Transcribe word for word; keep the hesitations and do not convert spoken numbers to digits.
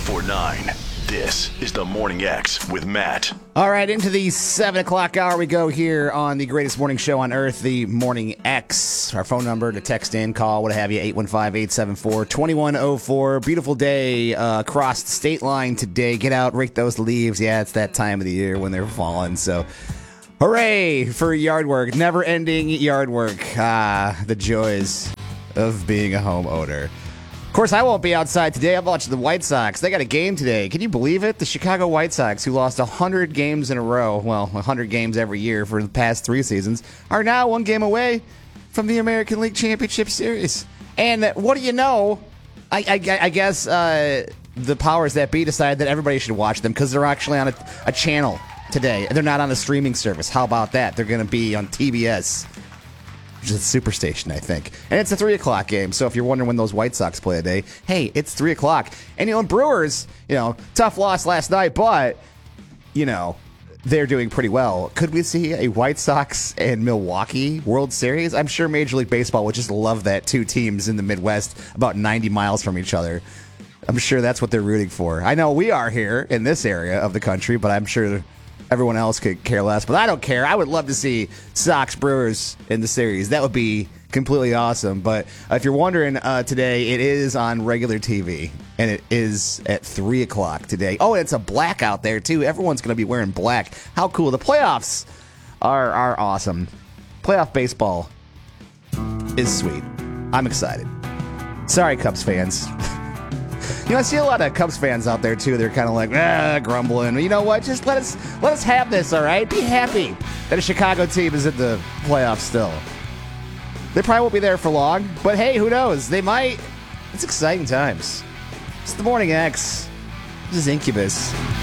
before nine. This is the Morning X with Matt. All right, into the seven o'clock hour we go here on the greatest morning show on earth, the Morning X. Our phone number to text in, call, what have you, eight one five, eight seven four, two one zero four. Beautiful day uh, across the state line today. Get out, rake those leaves. Yeah, it's that time of the year when they're falling, so hooray for yard work. Never-ending yard work. Ah, the joys of being a homeowner. Of course, I won't be outside today. I'm watching the White Sox. They got a game today. Can you believe it? The Chicago White Sox, who lost one hundred games in a row, well, one hundred games every year for the past three seasons, are now one game away from the American League Championship Series. And what do you know? I, I, I guess uh, the powers that be decided that everybody should watch them because they're actually on a, a channel today. They're not on a streaming service. How about that? They're going to be on T B S. Which is a superstation, I think. And it's a three o'clock game, so if you're wondering when those White Sox play today, hey, it's three o'clock. And, you know, Brewers, you know, tough loss last night, but, you know, they're doing pretty well. Could we see a White Sox and Milwaukee World Series? I'm sure Major League Baseball would just love that. Two teams in the Midwest about ninety miles from each other. I'm sure that's what they're rooting for. I know we are here in this area of the country, but I'm sure everyone else could care less, but I don't care. I would love to see Sox Brewers in the series. That would be completely awesome. But uh, if you're wondering, uh, today it is on regular T V, and it is at three o'clock today. Oh, and it's a blackout there, too. Everyone's going to be wearing black. How cool. The playoffs are, are awesome. Playoff baseball is sweet. I'm excited. Sorry, Cubs fans. You know, I see a lot of Cubs fans out there, too. They're kind of like, ah, grumbling. You know what? Just let us let us have this, all right? Be happy that a Chicago team is in the playoffs still. They probably won't be there for long, but hey, who knows? They might. It's exciting times. It's the Morning X. This is Incubus.